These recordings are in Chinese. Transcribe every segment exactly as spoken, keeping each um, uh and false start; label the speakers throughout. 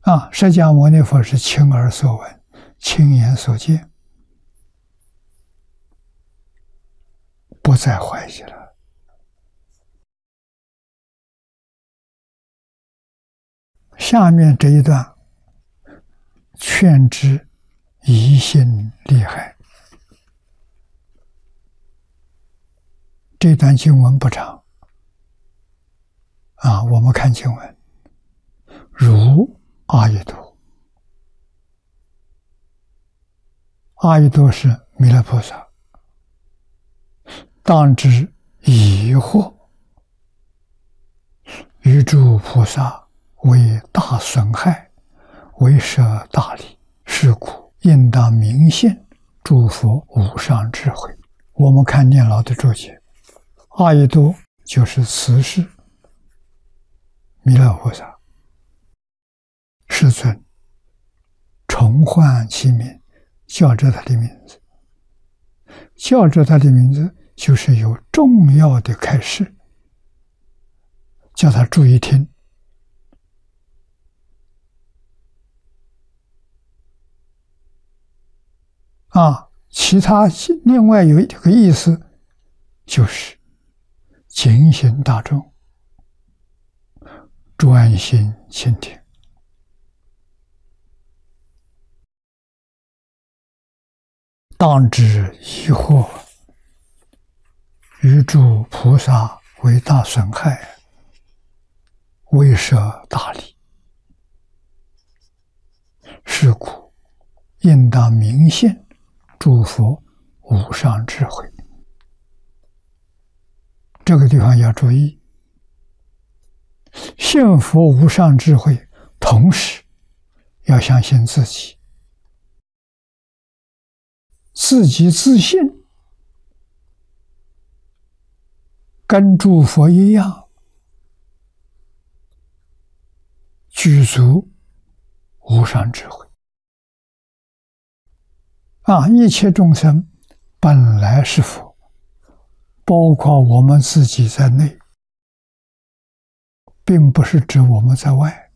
Speaker 1: 啊，释迦牟尼佛是亲耳所闻，亲眼所见，不再怀疑了。下面这一段劝之疑心利害。这段经文不长啊，我们看经文，如阿逸多，阿逸多是弥勒菩萨，当知疑惑，于诸菩萨为大损害，为舍大利，是故应当明现诸佛无上智慧。我们看念老的注解，阿逸多就是此世弥勒菩萨，世尊重唤其名，叫着他的名字，叫着他的名字就是有重要的开示，叫他注意听。啊，其他另外有一个意思，就是警醒大众，专心倾听。当知疑惑，于诸菩萨为大损害，为舍大利，是故应当明现诸佛无上智慧。这个地方要注意，信佛无上智慧，同时要相信自己，自己自信跟诸佛一样，具足无上智慧。啊，一切众生本来是佛，包括我们自己在内，并不是指我们在外。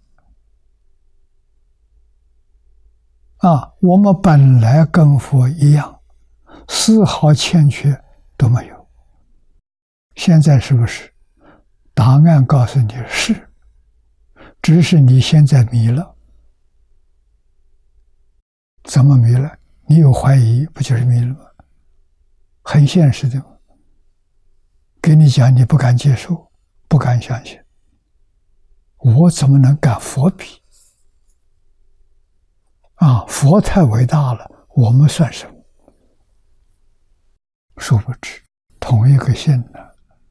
Speaker 1: 啊，我们本来跟佛一样，丝毫欠缺都没有。现在是不是？答案告诉你是，只是你现在迷了。怎么迷了？你有怀疑，不就是迷了吗？很现实的。给你讲，你不敢接受，不敢相信。我怎么能跟佛比？啊，佛太伟大了，我们算什么？殊不知，同一个性呢。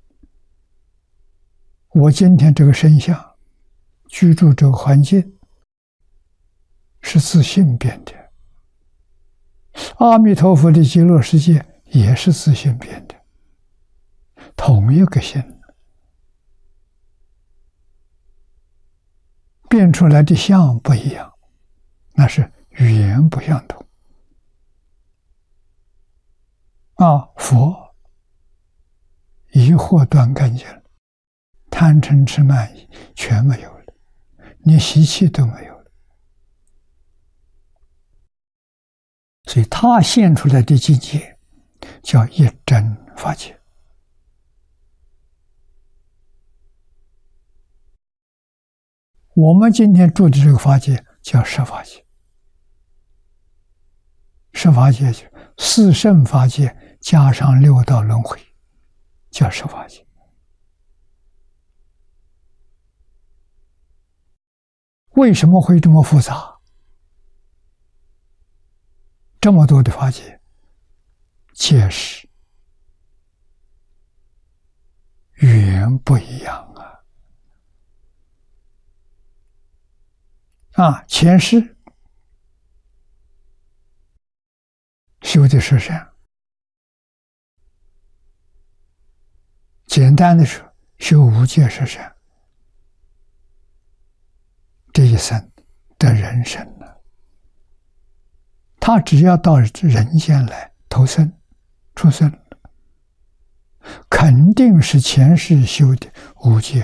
Speaker 1: 我今天这个身相，居住这个环境，是自信变的。阿弥陀佛的极乐世界也是自信变的，同一个性，变出来的相不一样，那是语言不相同。啊，佛疑惑断干净了，贪嗔痴慢疑全没有了，连习气都没有了。所以他现出来的境界叫一真法界。我们今天住的这个法界叫十法界，十法界就四圣法界加上六道轮回，叫十法界。为什么会这么复杂？这么多的法界，皆是语言不一样啊！啊，前世修的是善，简单的说，修无戒是善，这一生得人生了。他只要到人间来投生、出生，肯定是前世修的无戒